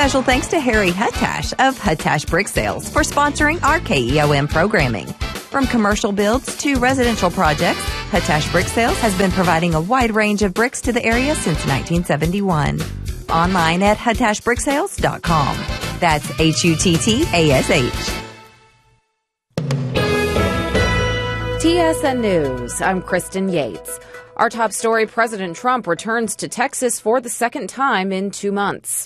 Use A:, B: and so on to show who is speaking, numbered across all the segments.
A: Special thanks to Harry Huttash of Huttash Brick Sales for sponsoring our KEOM programming. From commercial builds to residential projects, Huttash Brick Sales has been providing a wide range of bricks to the area since 1971. Online at huttashbricksales.com. That's HUTTASH.
B: TSN News. I'm Kristen Yates. Our top story, President Trump returns to Texas for the second time in 2 months.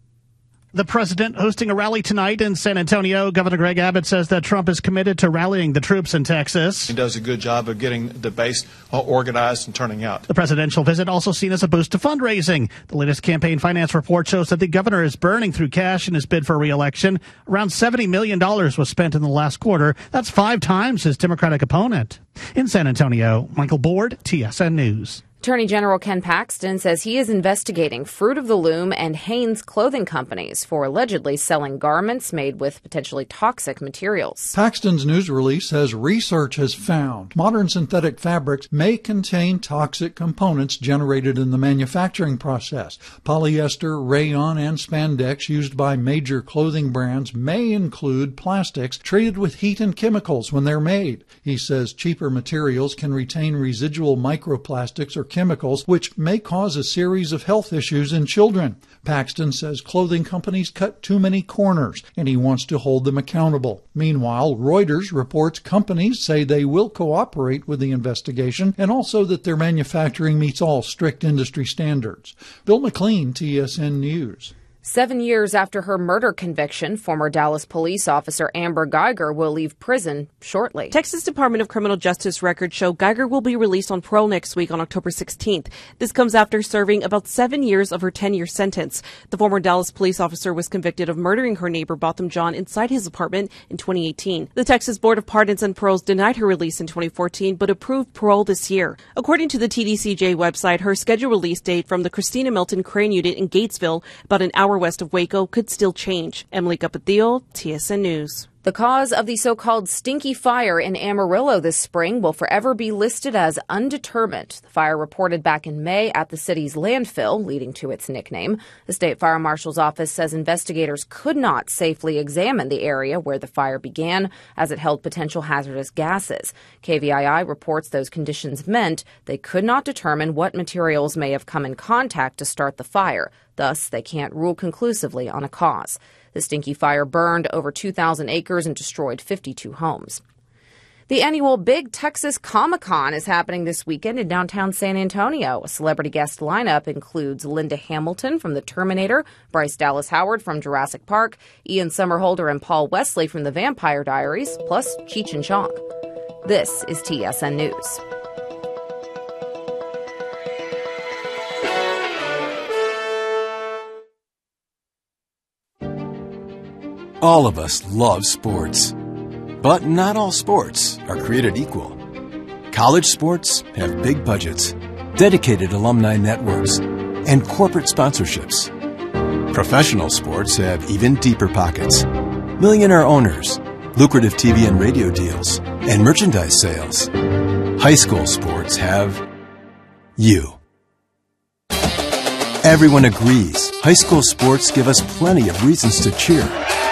C: The president hosting a rally tonight in San Antonio. Governor Greg Abbott says that Trump is committed to rallying the troops in Texas.
D: He does a good job of getting the base organized and turning out.
C: The presidential visit also seen as a boost to fundraising. The latest campaign finance report shows that the governor is burning through cash in his bid for re-election. Around $70 million was spent in the last quarter. That's 5 times his Democratic opponent. In San Antonio, Michael Board, TSN News.
B: Attorney General Ken Paxton says he is investigating Fruit of the Loom and Hanes clothing companies for allegedly selling garments made with potentially toxic materials.
E: Paxton's news release says research has found modern synthetic fabrics may contain toxic components generated in the manufacturing process. Polyester, rayon, and spandex used by major clothing brands may include plastics treated with heat and chemicals when they're made. He says cheaper materials can retain residual microplastics or chemicals, which may cause a series of health issues in children. Paxton says clothing companies cut too many corners, and he wants to hold them accountable. Meanwhile, Reuters reports companies say they will cooperate with the investigation and also that their manufacturing meets all strict industry standards. Bill McLean, TSN News.
B: 7 years after her murder conviction, former Dallas police officer Amber Geiger will leave prison shortly.
F: Texas Department of Criminal Justice records show Geiger will be released on parole next week on October 16th. This comes after serving about 7 years of her 10-year sentence. The former Dallas police officer was convicted of murdering her neighbor Botham John inside his apartment in 2018. The Texas Board of Pardons and Paroles denied her release in 2014 but approved parole this year. According to the TDCJ website, her scheduled release date from the Christina Milton Crane Unit in Gatesville, about an hour west of Waco, could still change. Emily Capatillo, TSN News.
B: The cause of the so-called stinky fire in Amarillo this spring will forever be listed as undetermined. The fire reported back in May at the city's landfill, leading to its nickname. The state fire marshal's office says investigators could not safely examine the area where the fire began, as it held potential hazardous gases. KVII reports those conditions meant they could not determine what materials may have come in contact to start the fire. Thus, they can't rule conclusively on a cause. The stinky fire burned over 2,000 acres and destroyed 52 homes. The annual Big Texas Comic-Con is happening this weekend in downtown San Antonio. A celebrity guest lineup includes Linda Hamilton from The Terminator, Bryce Dallas Howard from Jurassic Park, Ian Somerhalder and Paul Wesley from The Vampire Diaries, plus Cheech and Chong. This is TSN News.
G: All of us love sports, but not all sports are created equal. College sports have big budgets, dedicated alumni networks, and corporate sponsorships. Professional sports have even deeper pockets, millionaire owners, lucrative TV and radio deals, and merchandise sales. High school sports have you. Everyone agrees high school sports give us plenty of reasons to cheer.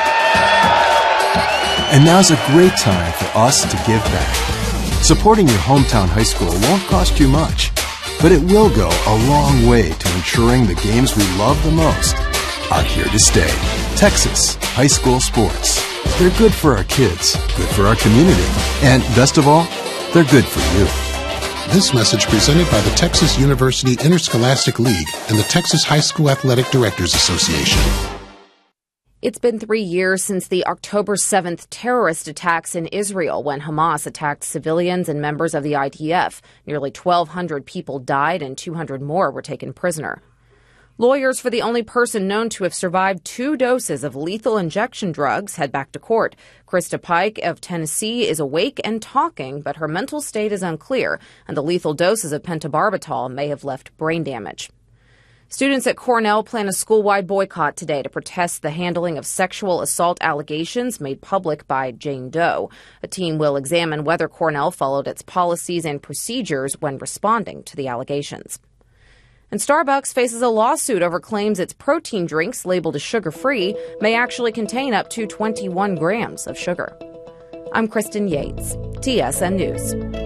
G: And now's a great time for us to give back. Supporting your hometown high school won't cost you much, but it will go a long way to ensuring the games we love the most are here to stay. Texas high school sports. They're good for our kids, good for our community, and best of all, they're good for you.
H: This message presented by the Texas University Interscholastic League and the Texas High School Athletic Directors Association.
B: It's been 3 years since the October 7th terrorist attacks in Israel when Hamas attacked civilians and members of the IDF. Nearly 1,200 people died and 200 more were taken prisoner. Lawyers for the only person known to have survived 2 doses of lethal injection drugs head back to court. Krista Pike of Tennessee is awake and talking, but her mental state is unclear, and the lethal doses of pentobarbital may have left brain damage. Students at Cornell plan a school-wide boycott today to protest the handling of sexual assault allegations made public by Jane Doe. A team will examine whether Cornell followed its policies and procedures when responding to the allegations. And Starbucks faces a lawsuit over claims its protein drinks labeled as sugar-free may actually contain up to 21 grams of sugar. I'm Kristen Yates, TSN News.